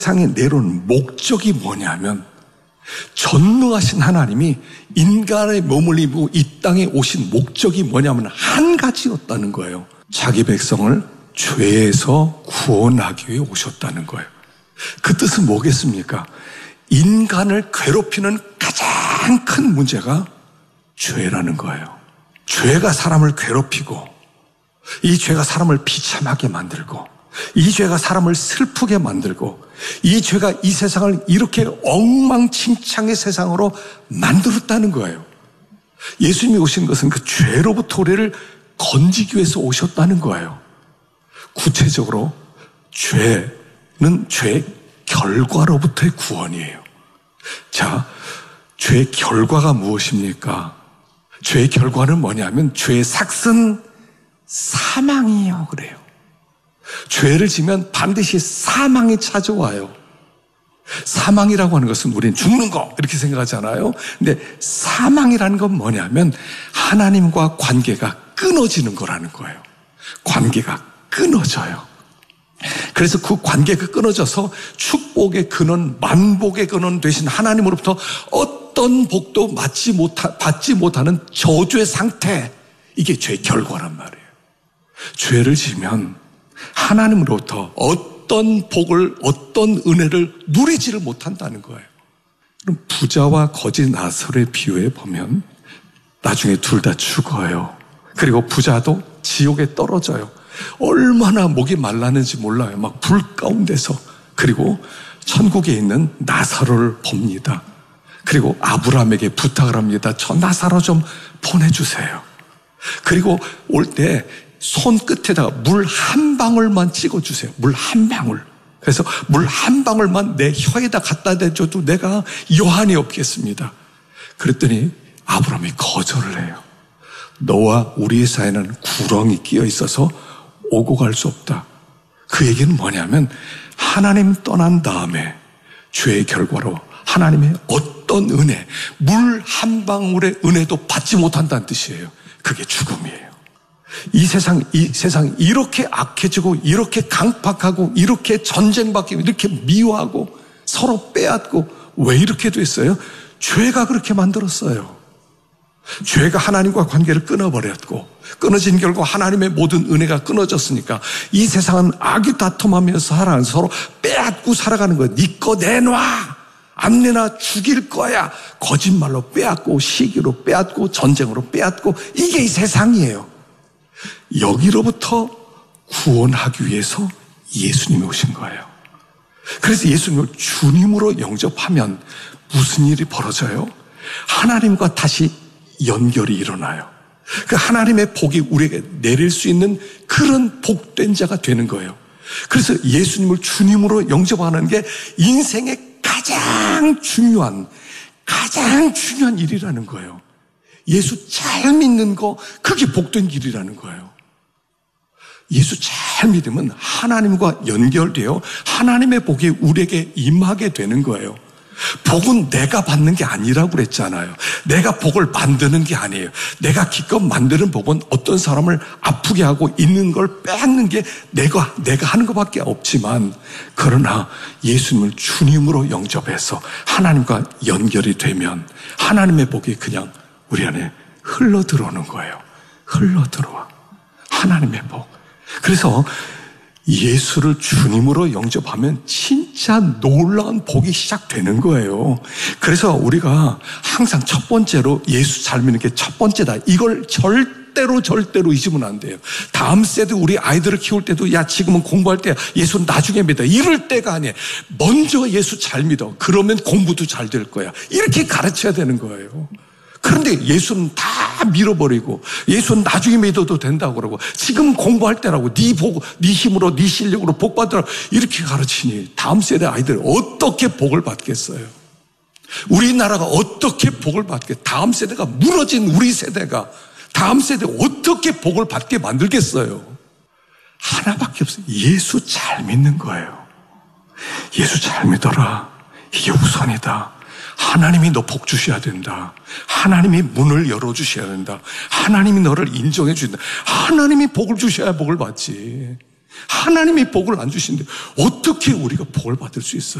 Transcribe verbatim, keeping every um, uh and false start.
세상에 내려온 목적이 뭐냐면 전능하신 하나님이 인간의 몸을 입고 이 땅에 오신 목적이 뭐냐면 한 가지였다는 거예요. 자기 백성을 죄에서 구원하기 위해 오셨다는 거예요. 그 뜻은 뭐겠습니까? 인간을 괴롭히는 가장 큰 문제가 죄라는 거예요. 죄가 사람을 괴롭히고 이 죄가 사람을 비참하게 만들고 이 죄가 사람을 슬프게 만들고 이 죄가 이 세상을 이렇게 엉망진창의 세상으로 만들었다는 거예요. 예수님이 오신 것은 그 죄로부터 우리를 건지기 위해서 오셨다는 거예요. 구체적으로 죄는 죄의 결과로부터의 구원이에요. 자, 죄의 결과가 무엇입니까? 죄의 결과는 뭐냐면 죄의 삭은 사망이에요. 그래요. 죄를 지면 반드시 사망이 찾아와요. 사망이라고 하는 것은 우리는 죽는 거 이렇게 생각하잖아요. 근데 사망이라는 건 뭐냐면 하나님과 관계가 끊어지는 거라는 거예요. 관계가 끊어져요. 그래서 그 관계가 끊어져서 축복의 근원, 만복의 근원 되신 하나님으로부터 어떤 복도 받지 못하, 받지 못하는 저주의 상태, 이게 죄의 결과란 말이에요. 죄를 지면 하나님으로부터 어떤 복을, 어떤 은혜를 누리지를 못한다는 거예요. 그럼 부자와 거지 나설의 비유에 보면 나중에 둘 다 죽어요. 그리고 부자도 지옥에 떨어져요. 얼마나 목이 말랐는지 몰라요. 막 불 가운데서. 그리고 천국에 있는 나사로를 봅니다. 그리고 아브라함에게 부탁을 합니다. 저 나사로 좀 보내주세요. 그리고 올 때 손끝에다가 물 한 방울만 찍어주세요. 물 한 방울. 그래서 물 한 방울만 내 혀에다 갖다 대줘도 내가 여한이 없겠습니다. 그랬더니 아브라함이 거절을 해요. 너와 우리의 사이에는 구렁이 끼어 있어서 오고 갈 수 없다. 그 얘기는 뭐냐면 하나님 떠난 다음에 죄의 결과로 하나님의 어떤 은혜, 물 한 방울의 은혜도 받지 못한다는 뜻이에요. 그게 죽음이에요. 이 세상, 이 세상이 이렇게 악해지고 이렇게 강팍하고 이렇게 전쟁받고 이렇게 미워하고 서로 빼앗고 왜 이렇게 됐어요? 죄가 그렇게 만들었어요. 죄가 하나님과 관계를 끊어버렸고 끊어진 결과 하나님의 모든 은혜가 끊어졌으니까 이 세상은 악이 다툼하면서 살아가는 서로 빼앗고 살아가는 거예요. 네 거 내놔. 안 내놔 죽일 거야. 거짓말로 빼앗고 시기로 빼앗고 전쟁으로 빼앗고 이게 이 세상이에요. 여기로부터 구원하기 위해서 예수님이 오신 거예요. 그래서 예수님을 주님으로 영접하면 무슨 일이 벌어져요? 하나님과 다시 연결이 일어나요. 그 하나님의 복이 우리에게 내릴 수 있는 그런 복된 자가 되는 거예요. 그래서 예수님을 주님으로 영접하는 게 인생의 가장 중요한 가장 중요한 일이라는 거예요. 예수 잘 믿는 거 그게 복된 길이라는 거예요. 예수 잘 믿으면 하나님과 연결되어 하나님의 복이 우리에게 임하게 되는 거예요. 복은 내가 받는 게 아니라고 그랬잖아요. 내가 복을 만드는 게 아니에요. 내가 기껏 만드는 복은 어떤 사람을 아프게 하고 있는 걸 빼앗는 게 내가, 내가 하는 것밖에 없지만 그러나 예수님을 주님으로 영접해서 하나님과 연결이 되면 하나님의 복이 그냥 우리 안에 흘러 들어오는 거예요. 흘러 들어와. 하나님의 복. 그래서 예수를 주님으로 영접하면 진짜 놀라운 복이 시작되는 거예요. 그래서 우리가 항상 첫 번째로 예수 잘 믿는 게 첫 번째다. 이걸 절대로 절대로 잊으면 안 돼요. 다음 세대 우리 아이들을 키울 때도 야 지금은 공부할 때야. 예수 나중에 믿어. 이럴 때가 아니에요. 먼저 예수 잘 믿어. 그러면 공부도 잘 될 거야. 이렇게 가르쳐야 되는 거예요. 그런데 예수는 다 밀어버리고 예수는 나중에 믿어도 된다고 그러고 지금 공부할 때라고 네 복, 네 힘으로 네 실력으로 복 받으라고 이렇게 가르치니 다음 세대 아이들 어떻게 복을 받겠어요? 우리나라가 어떻게 복을 받겠? 다음 세대가 무너진 우리 세대가 다음 세대 어떻게 복을 받게 만들겠어요? 하나밖에 없어요. 예수 잘 믿는 거예요. 예수 잘 믿어라. 이게 우선이다. 하나님이 너 복 주셔야 된다. 하나님이 문을 열어주셔야 된다. 하나님이 너를 인정해 주신다. 하나님이 복을 주셔야 복을 받지. 하나님이 복을 안 주시는데 어떻게 우리가 복을 받을 수 있어요?